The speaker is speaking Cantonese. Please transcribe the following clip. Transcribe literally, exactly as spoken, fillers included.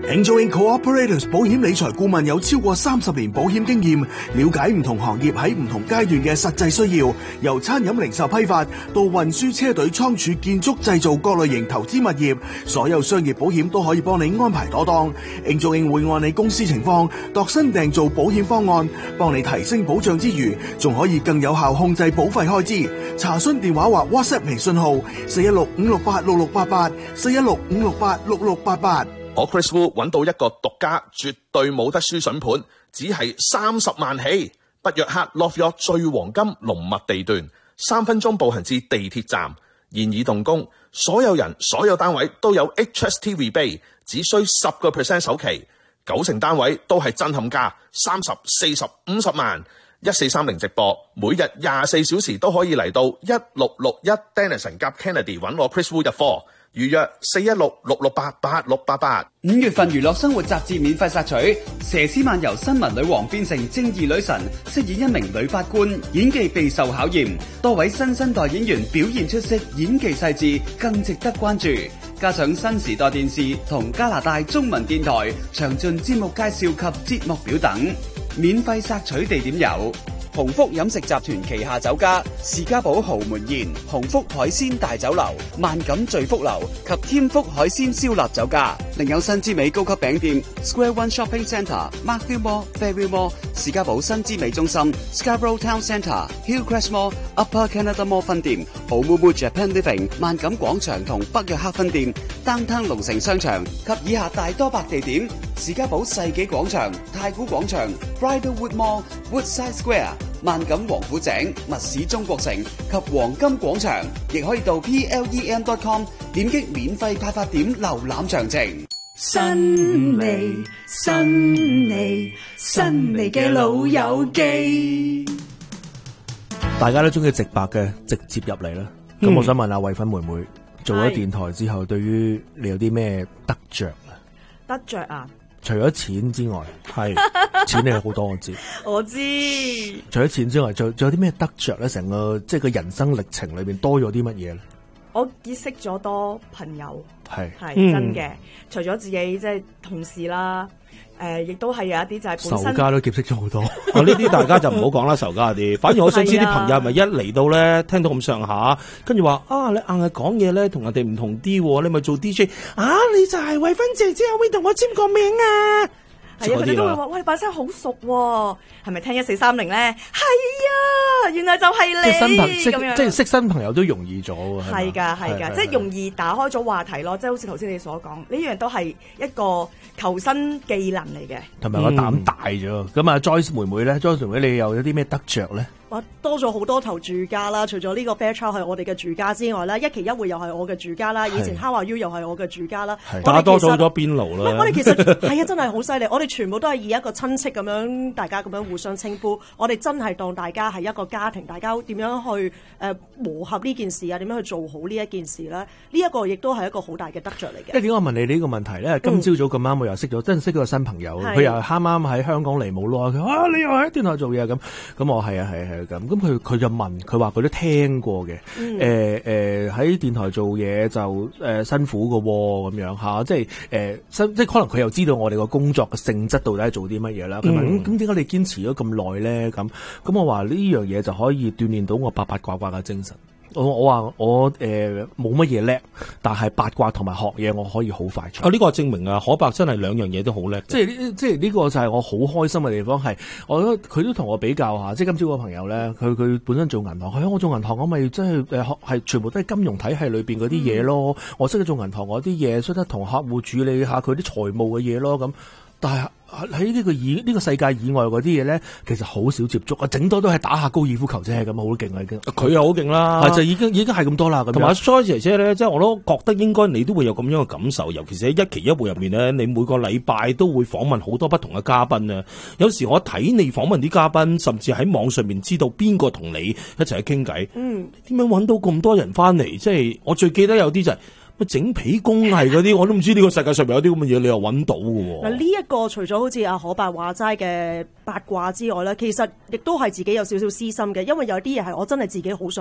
Angel Inc Cooperators 保險理財顧問有超過三十年保險經驗，了解唔同行業喺唔同階段嘅實際需要，由餐飲零售批發到運輸車隊倉儲建築製造各類型投資物業，所有商業保險都可以幫你安排妥當。Angel Inc會按你公司情況度身訂造保險方案，幫你提升保障之餘，仲可以更有效控制保費開支。查詢電話或 WhatsApp 微信號四一六五六八六六八八四一六五六八六六八八。 我 Chris Wu 揾到一個獨家絕對冇得輸筍盤，只係三十萬起，北約克 Love York 最黃金龍脈地段，三分鐘步行至地鐵站，現已動工，所有人所有單位都有 H S T rebate， 只需十個 percent 首期，九成單位都係震撼價，三十、四十、五十萬，一四三零直播，每日廿四小時都可以嚟到一六六一 Dennison 夾 Kennedy 揾我 Chris Wu 入貨。預約四一六六六八八六八八。 五月份娛樂生活雜誌免費索取，佘詩曼由新聞女王變成正義女神，飾演一名女法官，演技備受考驗。多位新生代演員表現出色，演技細緻，更值得關注。加上新時代電視同加拿大中文電台詳盡節目介紹及節目表等，免費索取地點有鴻福飲食集團旗下酒家士嘉堡豪門宴、鴻福海鮮大酒樓、萬錦聚福樓及添福海鮮燒臘酒家，另有新之美高級餅店 Square One Shopping Centre、Markville Mall、Fairview Mall、士嘉堡新之美中心、Scarborough Town Centre、Hillcrest Mall、Upper Canada Mall 分店、Oumuamua Japan Living、萬錦廣場同北約克分店、Downtown 龍城商場及以下大多百地點，士嘉堡世紀廣場、太古廣場、Bridlewood Mall、Woodside Square、萬錦王府井、密市中國城及黃金廣場，亦可以到 P L E M dot com 點擊免費派發點瀏覽詳情。 新味新味新味嘅老友記， 大家都中意直白嘅，直接入嚟啦。咁、嗯、我想問下慧芬妹妹，做咗電台之後，對於你有啲咩得着啊？ 得着啊？ 除咗錢之外，係錢你有好多我知， 我知。 除咗錢之外，仲仲有啲咩得着咧？成個即係個人生歷程裏邊多咗啲乜嘢咧？ 我結識咗多朋友， 係係真嘅。除咗自己即係同事啦，誒，亦都係有一啲就係本身仇家都結識咗好多。 哦，呢啲大家就唔好講啦，仇家嗰啲。反而我想知啲朋友係咪一嚟到咧，聽到咁上下，跟住話啊，你硬係講嘢咧，同人哋唔同啲，你咪做 D J 啊？你就係慧芬姐姐，可唔可以同我簽個名啊？ 係啊，佢哋都會話：喂，把聲好熟喎，係咪聽一四三零咧？係啊，原來就係你。即係新朋識， 即係識新朋友都容易咗喎。 係㗎，係㗎，即係容易打開咗話題咯。即係好似頭先你所講，呢樣都係一個求生技能嚟嘅。同埋個膽大咗。咁啊，Joyce 妹妹咧，Joyce 妹妹你又有啲咩得着咧？ 哇，多咗好多頭住家啦！除咗呢個 Fairchild 係我哋嘅住家之外啦，一期一會又係我嘅住家啦，以前 How Are You 又係我嘅住家啦。 打多咗好多邊爐啦。 我哋其實係啊，真係好犀利！我哋全部都係以一個親戚咁樣，大家咁樣互相稱呼。我哋真係當大家係一個家庭，大家點樣去誒、呃、磨合呢件事啊？點樣去做好呢一件事咧？呢、這、一個亦都係一個好大嘅得着嚟嘅。 因為點解我問你呢個問題咧？今朝早咁啱我又識咗，真係識咗個新朋友，佢、嗯、又啱啱喺香港嚟冇耐，佢啊你又喺電台做嘢咁，咁我係啊係係咁，咁佢佢。就問佢話佢都聽過嘅，誒誒喺電台做嘢就誒、呃、辛苦嘅喎，咁樣嚇，即係誒辛即係可能佢又知道我哋個工作嘅性質到底係做啲乜嘢啦。佢問咁點解你堅持咗咁耐咧？咁咁我話呢樣嘢就可以鍛鍊到我八八卦卦嘅精神。我我話我誒冇乜嘢叻，但係八卦同埋學嘢我可以好快速。 啊，呢、這個證明啊，可伯真係兩樣嘢都好叻。 即係呢，即係呢個就係我好開心嘅地方係，我覺得佢都同我比較下。即係今朝個朋友咧，佢佢本身做銀行，係、哎、我做銀行我咪即係誒學係全部都係金融體系裏邊嗰啲嘢咯。嗯、我識得做銀行嗰啲嘢，識得同客戶處理下佢啲財務嘅嘢咯。咁但係。喺呢個以呢、這個世界以外嗰啲嘢咧，其實好少接觸啊，整多都係打下高爾夫球啫，咁好勁啦已經。 佢又好勁啦， 就已經已經係咁多啦。 同埋 Joy 姐姐咧，即係我都覺得應該你都會有咁樣嘅感受，尤其是喺一期一會入面咧，你每個禮拜都會訪問好多不同嘅嘉賓啊。有時我睇你訪問啲嘉賓，甚至喺網上面知道邊個同你一齊去傾偈。嗯，點樣揾到咁多人翻嚟？即係我最記得有啲就係、是。整皮工藝嗰啲，我都唔知呢個世界上面有啲咁嘅嘢，你又揾到嘅喎。 嗱，呢一個除咗好似阿可伯話齋嘅八卦之外咧，其實亦都係自己有少少私心嘅，因為有啲嘢係我真係自己好想。